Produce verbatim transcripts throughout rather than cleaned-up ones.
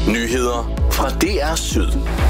Nyheder fra D R Syd.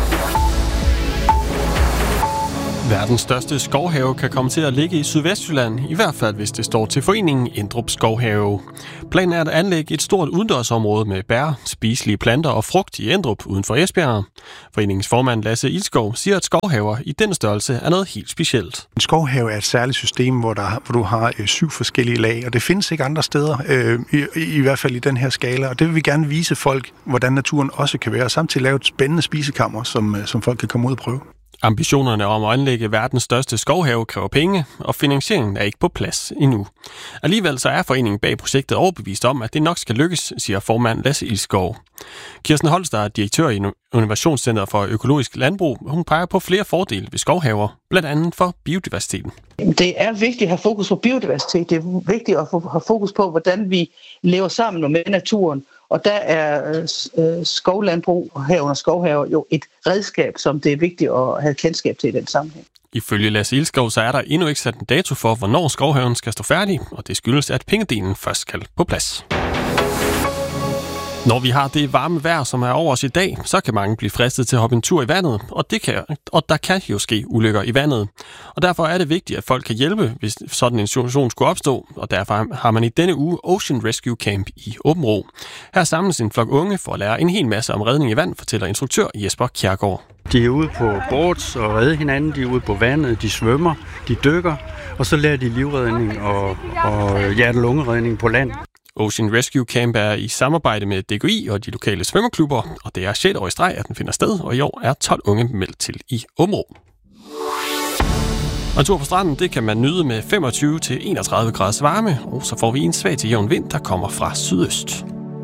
Verdens største skovhave kan komme til at ligge i Sydvestjylland, i hvert fald hvis det står til foreningen Endrup Skovhave. Planen er at anlægge et stort udendørsområde med bær, spiselige planter og frugt i Endrup uden for Esbjerg. Foreningens formand Lasse Ilskov siger, at skovhaver i den størrelse er noget helt specielt. En skovhave er et særligt system, hvor, der, hvor du har øh, syv forskellige lag, og det findes ikke andre steder, øh, i, i hvert fald i den her skala. Og det vil vi gerne vise folk, hvordan naturen også kan være, og samtidig lave et spændende spisekammer, som, som folk kan komme ud og prøve. Ambitionerne om at anlægge verdens største skovhave kræver penge, og finansieringen er ikke på plads endnu. Alligevel så er foreningen bag projektet overbevist om, at det nok skal lykkes, siger formand Lasse Ilskov. Kirsten Holst, der er direktør i Innovationscentret for Økologisk Landbrug, hun peger på flere fordele ved skovhaver, blandt andet for biodiversiteten. Det er vigtigt at have fokus på biodiversitet. Det er vigtigt at have fokus på, hvordan vi lever sammen med naturen. Og der er øh, skovlandbrug og herunder skovhaver jo et redskab, som det er vigtigt at have kendskab til i den sammenhæng. Ifølge Lasse Ilskov, så er der endnu ikke sat en dato for, hvornår skovhaven skal stå færdig, og det skyldes, at pengedelen først skal på plads. Når vi har det varme vejr, som er over os i dag, så kan mange blive fristet til at hoppe en tur i vandet, og, det kan, og der kan jo ske ulykker i vandet. Og derfor er det vigtigt, at folk kan hjælpe, hvis sådan en situation skulle opstå, og derfor har man i denne uge Ocean Rescue Camp i Aabenraa. Her samles en flok unge for at lære en hel masse om redning i vand, fortæller instruktør Jesper Kjærgaard. De er ude på boards og redde hinanden, de er ude på vandet, de svømmer, de dykker, og så lærer de livredning og, og hjerte-lungeredning på land. Ocean Rescue Camp er i samarbejde med D G I og de lokale svømmerklubber, og det er sjette år i streg, at den finder sted, og i år er tolv unge meldt til i Aabenraa. Og en tur på stranden, det kan man nyde med femogtyve til enogtredive graders varme, og så får vi en svag til jævn vind, der kommer fra sydøst.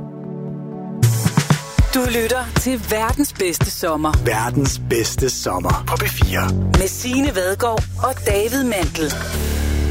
Du lytter til verdens bedste sommer. Verdens bedste sommer på B fire. Med Signe Vadgaard og David Mandel.